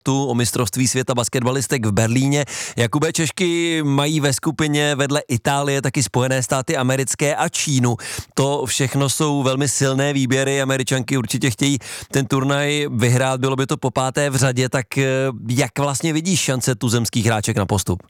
o mistrovství světa basketbalistek v Berlíně. Jakube, Češky mají ve skupině vedle Itálie taky Spojené státy americké a Čínu. To všechno jsou velmi silné výběry. Američanky určitě chtějí ten turnaj vyhrát, bylo by to po 5. v řadě, tak jak vlastně vidíš šance tuzemských hráček na postup?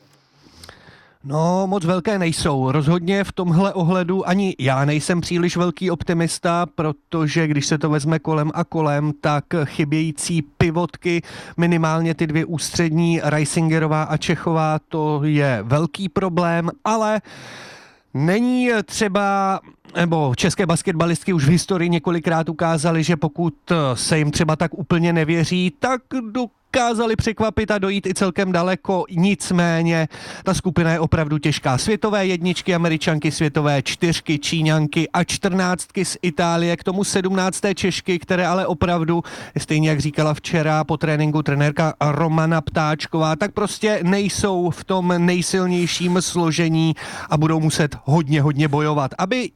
No, moc velké nejsou. Rozhodně v tomhle ohledu ani já nejsem příliš velký optimista, protože když se to vezme kolem a kolem, tak chybějící pivotky, minimálně ty 2 ústřední, Reisingerová a Čechová, to je velký problém, ale není třeba, nebo české basketbalistky už v historii několikrát ukázaly, že pokud se jim třeba tak úplně nevěří, tak dokázali překvapit a dojít i celkem daleko. Nicméně ta skupina je opravdu těžká. Světové jedničky, Američanky, světové 4, Číňanky a 14 z Itálie, k tomu 17. Češky, které ale opravdu, stejně jak říkala včera po tréninku trenérka Romana Ptáčková, tak prostě nejsou v tom nejsilnějším složení a budou muset hodně bojovat, aby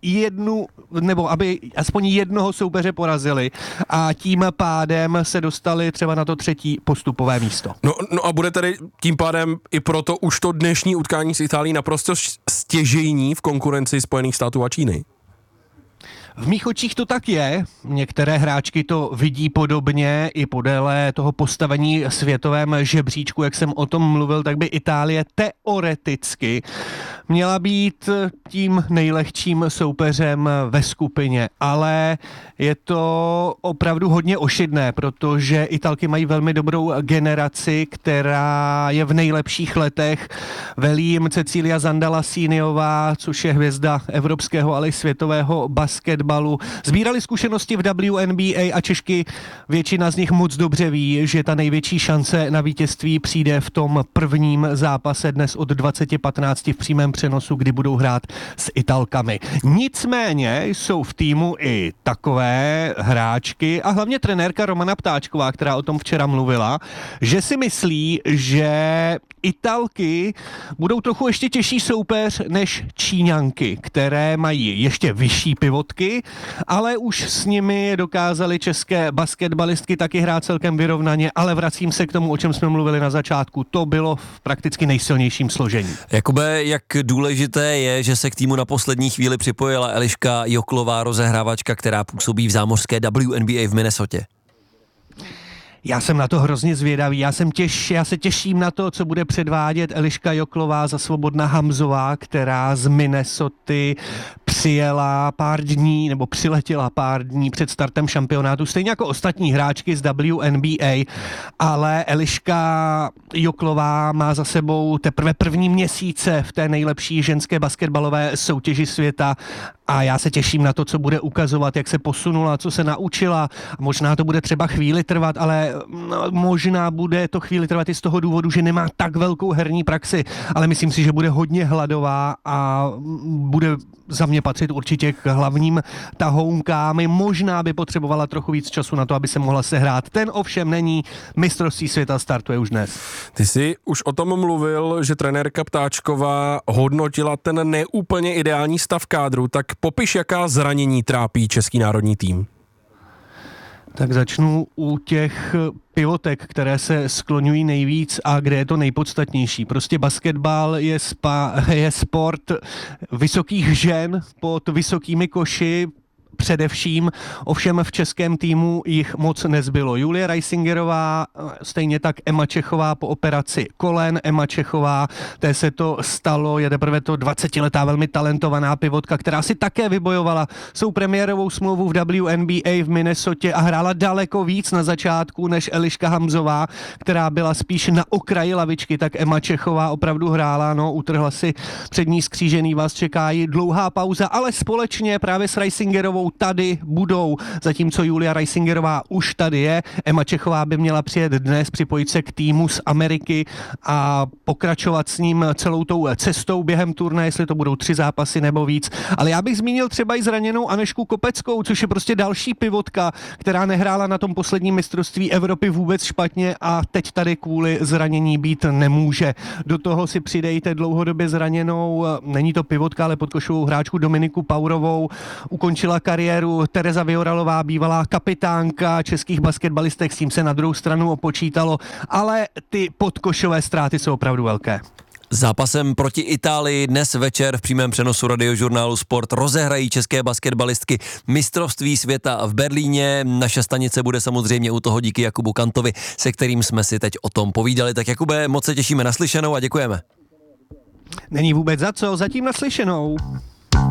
aby aspoň jednoho soupeře porazili a tím pádem se dostali třeba na to 3. postupové místo. No a bude tady tím pádem i proto už to dnešní utkání s Itálií naprosto stěžejní v konkurenci Spojených států a Číny. V mých očích to tak je. Některé hráčky to vidí podobně i podéle toho postavení světovém žebříčku, jak jsem o tom mluvil, tak by Itálie teoreticky měla být tím nejlehčím soupeřem ve skupině, ale je to opravdu hodně ošidné, protože Italky mají velmi dobrou generaci, která je v nejlepších letech. Velí jim Cecilia Zandala-Siniová, což je hvězda evropského, ale i světového basketbalu. Sbírali zkušenosti v WNBA a Češky, většina z nich moc dobře ví, že ta největší šance na vítězství přijde v tom prvním zápase dnes od 20:15 v přímém přenosu, kdy budou hrát s Italkami. Nicméně jsou v týmu i takové hráčky a hlavně trenérka Romana Ptáčková, která o tom včera mluvila, že si myslí, že Italky budou trochu ještě těžší soupeř než Číňanky, které mají ještě vyšší pivotky, ale už s nimi dokázaly české basketbalistky taky hrát celkem vyrovnaně, ale vracím se k tomu, o čem jsme mluvili na začátku. To bylo v prakticky nejsilnějším složení. Jakube, jak důležité je, že se k týmu na poslední chvíli připojila Eliška Joklová, rozehrávačka, která působí v zámořské WNBA v Minnesotě? Já jsem na to hrozně zvědavý, já se těším na to, co bude předvádět Eliška Joklová za Svobodna Hamzová, která z Minnesoty přiletěla pár dní před startem šampionátu, stejně jako ostatní hráčky z WNBA, ale Eliška Joklová má za sebou teprve první měsíce v té nejlepší ženské basketbalové soutěži světa a já se těším na to, co bude ukazovat, jak se posunula, co se naučila. Možná to bude třeba chvíli trvat, ale možná bude to chvíli trvat i z toho důvodu, že nemá tak velkou herní praxi, ale myslím si, že bude hodně hladová a bude za mě patřit určitě k hlavním tahounkám. Možná by potřebovala trochu víc času na to, aby se mohla sehrát. Ten ovšem není, mistrovství světa startuje už dnes. Ty jsi už o tom mluvil, že trenérka Ptáčková hodnotila ten neúplně ideální stav kádru, tak popiš, jaká zranění trápí český národní tým. Tak začnu u těch pivotek, které se skloňují nejvíc a kde je to nejpodstatnější. Prostě basketbal je sport vysokých žen pod vysokými koši, především, ovšem v českém týmu jich moc nezbylo. Julie Reisingerová, stejně tak Emma Čechová po operaci kolen. Emma Čechová, té se to stalo, je teprve to 20letá velmi talentovaná pivotka, která si také vybojovala svou premiérovou smlouvu v WNBA v Minnesotě a hrála daleko víc na začátku než Eliška Hamzová, která byla spíš na okraji lavičky, tak Emma Čechová opravdu hrála, utrhla si přední skřížený vaz, čeká jí dlouhá pauza, ale společně právě s Reisingerovou tady budou, zatímco Julia Reisingerová už tady je. Emma Čechová by měla přijet dnes, připojit se k týmu z Ameriky a pokračovat s ním celou tou cestou během turnaje, jestli to budou 3 zápasy nebo víc. Ale já bych zmínil třeba i zraněnou Anežku Kopeckou, což je prostě další pivotka, která nehrála na tom posledním mistrovství Evropy vůbec špatně a teď tady kvůli zranění být nemůže. Do toho si přidejte dlouhodobě zraněnou, není to pivotka, ale podkošovou hráčku Dominiku Paurovou, ukončila kariéru. Tereza Vyoralová, bývalá kapitánka českých basketbalistek, s tím se na druhou stranu opočítalo, ale ty podkošové ztráty jsou opravdu velké. Zápasem proti Itálii dnes večer v přímém přenosu Radiožurnálu Sport rozehrají české basketbalistky mistrovství světa v Berlíně. Naše stanice bude samozřejmě u toho díky Jakubu Kantovi, se kterým jsme si teď o tom povídali. Tak Jakube, moc se těšíme na slyšenou a děkujeme. Není vůbec za co, zatím naslyšenou.